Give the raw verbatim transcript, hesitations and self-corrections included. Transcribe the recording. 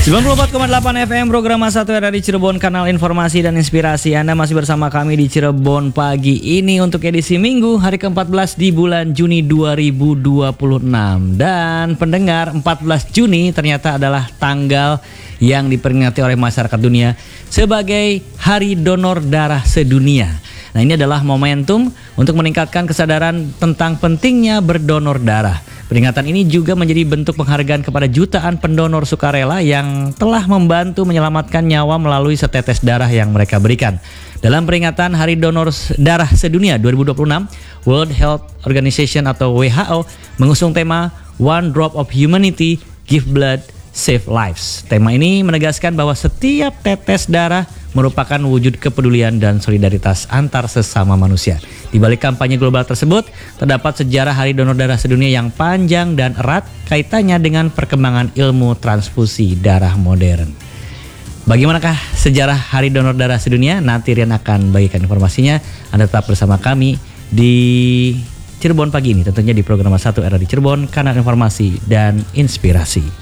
sembilan puluh empat koma delapan F M program satu R R I Cirebon, kanal informasi dan inspirasi. Anda masih bersama kami di Cirebon pagi ini untuk edisi Minggu hari keempat belas di bulan Juni dua ribu dua puluh enam. Dan pendengar, empat belas Juni ternyata adalah tanggal yang diperingati oleh masyarakat dunia sebagai Hari Donor Darah Sedunia. Nah, ini adalah momentum untuk meningkatkan kesadaran tentang pentingnya berdonor darah. Peringatan ini juga menjadi bentuk penghargaan kepada jutaan pendonor sukarela yang telah membantu menyelamatkan nyawa melalui setetes darah yang mereka berikan. Dalam peringatan Hari Donor Darah Sedunia dua ribu dua puluh enam, World Health Organization atau W H O mengusung tema One Drop of Humanity, Give Blood, Save Lives. Tema ini menegaskan bahwa setiap tetes darah merupakan wujud kepedulian dan solidaritas antar sesama manusia. Di balik kampanye global tersebut, terdapat sejarah Hari Donor Darah Sedunia yang panjang dan erat kaitannya dengan perkembangan ilmu transfusi darah modern. Bagaimanakah sejarah Hari Donor Darah Sedunia? Nanti Rian akan bagikan informasinya. Anda tetap bersama kami di Cirebon pagi ini, tentunya di program satu R R I Cirebon, kanal informasi dan inspirasi.